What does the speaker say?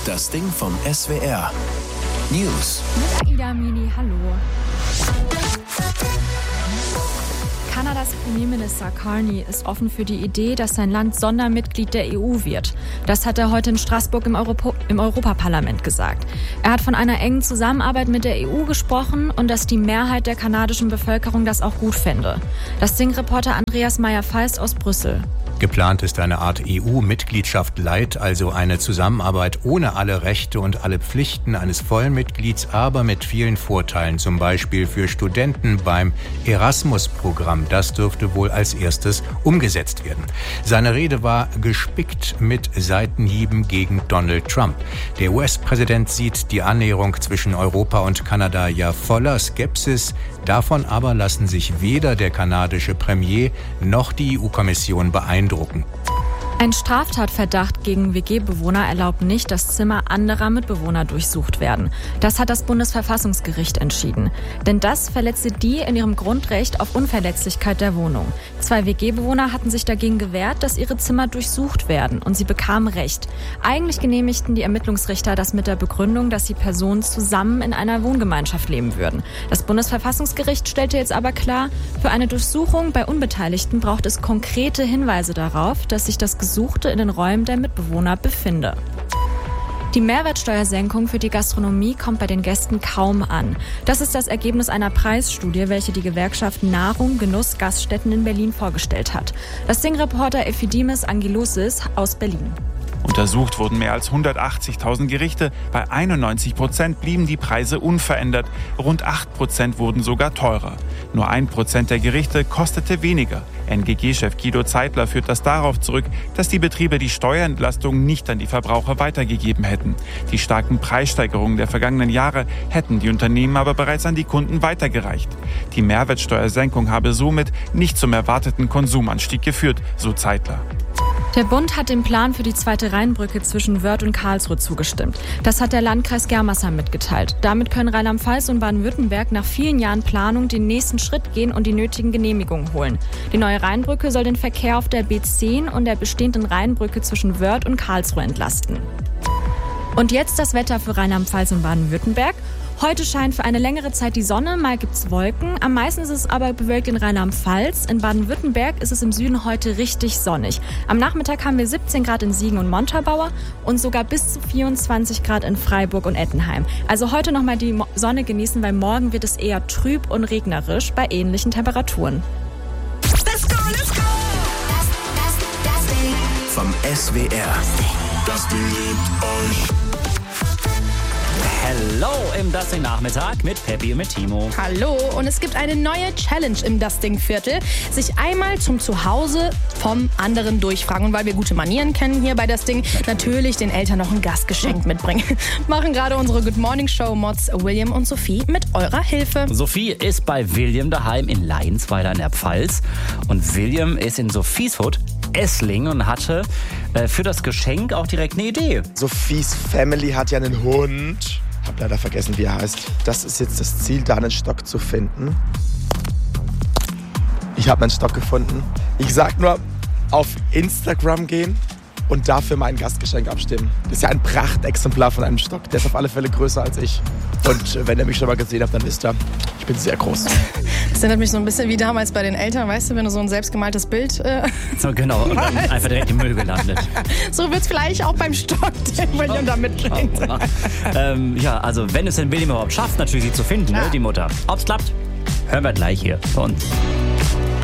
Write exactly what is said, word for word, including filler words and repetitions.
Das Ding vom S W R. News. Mit Aida Mini, hallo. Kanadas Premierminister Carney ist offen für die Idee, dass sein Land Sondermitglied der E U wird. Das hat er heute in Straßburg im, Europo- im Europaparlament gesagt. Er hat von einer engen Zusammenarbeit mit der E U gesprochen und dass die Mehrheit der kanadischen Bevölkerung das auch gut fände. Das Ding-Reporter Andreas Meyer-Feist aus Brüssel. Geplant ist eine Art E U-Mitgliedschaft Light, also eine Zusammenarbeit ohne alle Rechte und alle Pflichten eines Vollmitglieds, aber mit vielen Vorteilen, zum Beispiel für Studenten beim Erasmus-Programm. Das dürfte wohl als erstes umgesetzt werden. Seine Rede war gespickt mit Seitenhieben gegen Donald Trump. Der U S-Präsident sieht die Annäherung zwischen Europa und Kanada ja voller Skepsis. Davon aber lassen sich weder der kanadische Premier noch die E U-Kommission beeindrucken. Ein Straftatverdacht gegen W G-Bewohner erlaubt nicht, dass Zimmer anderer Mitbewohner durchsucht werden. Das hat das Bundesverfassungsgericht entschieden. Denn das verletzte die in ihrem Grundrecht auf Unverletzlichkeit der Wohnung. Zwei W G-Bewohner hatten sich dagegen gewehrt, dass ihre Zimmer durchsucht werden. Und sie bekamen Recht. Eigentlich genehmigten die Ermittlungsrichter das mit der Begründung, dass die Personen zusammen in einer Wohngemeinschaft leben würden. Das Bundesverfassungsgericht stellte jetzt aber klar, für eine Durchsuchung bei Unbeteiligten braucht es konkrete Hinweise darauf, dass sich das Gesuchte in den Räumen der Mitbewohner befinde. Die Mehrwertsteuersenkung für die Gastronomie kommt bei den Gästen kaum an. Das ist das Ergebnis einer Preisstudie, welche die Gewerkschaft Nahrung, Genuss, Gaststätten in Berlin vorgestellt hat. Das Ding-Reporter Ephidimis Angelousis aus Berlin. Untersucht wurden mehr als hundertachtzigtausend Gerichte. Bei einundneunzig Prozent blieben die Preise unverändert. Rund acht Prozent wurden sogar teurer. Nur ein Prozent der Gerichte kostete weniger. N G G-Chef Guido Zeitler führt das darauf zurück, dass die Betriebe die Steuerentlastung nicht an die Verbraucher weitergegeben hätten. Die starken Preissteigerungen der vergangenen Jahre hätten die Unternehmen aber bereits an die Kunden weitergereicht. Die Mehrwertsteuersenkung habe somit nicht zum erwarteten Konsumanstieg geführt, so Zeitler. Der Bund hat dem Plan für die zweite Rheinbrücke zwischen Wörth und Karlsruhe zugestimmt. Das hat der Landkreis Germersheim mitgeteilt. Damit können Rheinland-Pfalz und Baden-Württemberg nach vielen Jahren Planung den nächsten Schritt gehen und die nötigen Genehmigungen holen. Die neue Rheinbrücke soll den Verkehr auf der B zehn und der bestehenden Rheinbrücke zwischen Wörth und Karlsruhe entlasten. Und jetzt das Wetter für Rheinland-Pfalz und Baden-Württemberg. Heute scheint für eine längere Zeit die Sonne, mal gibt's Wolken. Am meisten ist es aber bewölkt in Rheinland-Pfalz. In Baden-Württemberg ist es im Süden heute richtig sonnig. Am Nachmittag haben wir siebzehn Grad in Siegen und Montabaur und sogar bis zu vierundzwanzig Grad in Freiburg und Ettenheim. Also heute nochmal die Sonne genießen, weil morgen wird es eher trüb und regnerisch bei ähnlichen Temperaturen. Let's go, let's go! Das, das, das Ding vom S W R. Das Ding liebt euch. Hello im Das Ding Nachmittag mit Peppi und mit Timo. Hallo, und es gibt eine neue Challenge im Das Ding Viertel. Sich einmal zum Zuhause vom anderen durchfragen. Und weil wir gute Manieren kennen hier bei Das Ding, natürlich den Eltern noch ein Gastgeschenk mitbringen. Machen gerade unsere Good Morning Show Mods William und Sophie mit eurer Hilfe. Sophie ist bei William daheim in Leinsweiler in der Pfalz. Und William ist in Sophies Hut Essling und hatte äh, für das Geschenk auch direkt eine Idee. Sophies Family hat ja einen Hund. Ich habe leider vergessen, wie er heißt. Das ist jetzt das Ziel, da einen Stock zu finden. Ich habe einen Stock gefunden. Ich sag nur, auf Instagram gehen und dafür mein Gastgeschenk abstimmen. Das ist ja ein Prachtexemplar von einem Stock. Der ist auf alle Fälle größer als ich. Und wenn ihr mich schon mal gesehen habt, dann wisst ihr, ich bin sehr groß. Das erinnert mich so ein bisschen wie damals bei den Eltern, weißt du, wenn du so ein selbstgemaltes Bild... Äh so genau, und dann einfach direkt im Müll gelandet. So wird es vielleicht auch beim Stock, den William da mitbringt. ähm, ja, also wenn es den William überhaupt schafft, natürlich sie zu finden, ja. ne, die Mutter. Ob's klappt, hören wir gleich hier bei uns.